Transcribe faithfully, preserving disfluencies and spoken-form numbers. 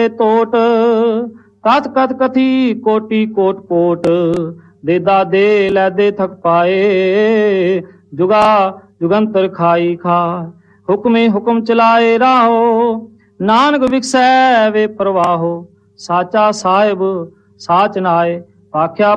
ਤੋਟ। ਕਥ ਕਥ ਕਥੀ ਕੋਟੀ ਕੋਟ ਕੋਟ, ਦੇ ਦਾਦੇ ਲੈਦੇ ਥਕ ਪਾਏ। ਜੁਗਾ ਜੁਗੰਤਰ ਖਾਈ ਖਾਏ, ਹੁਕਮੇ ਹੁਕਮ ਚਲਾਏ ਰਾਹੋ। ਨਾਨਕ ਵਿਕਸੈ ਵੇ ਪ੍ਰਵਾਹੋ, ਸਾਚਾ ਸਾਹਿਬ ਸਾਚ ਨਾਏ। ਆਖਿਆ